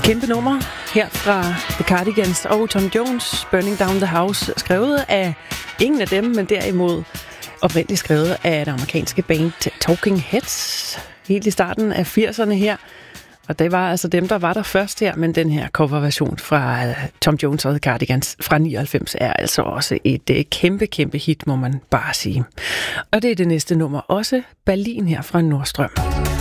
Kæmpe nummer her fra The Cardigans og Tom Jones, Burning Down the House, skrevet af ingen af dem, men derimod oprindeligt skrevet af det amerikanske band Talking Heads, helt i starten af 80'erne her. Og det var altså dem, der var der først her, men den her coverversion fra Tom Jones og The Cardigans fra 99 er altså også et kæmpe hit, må man bare sige. Og det er det næste nummer, også Berlin her fra Nordstrøm.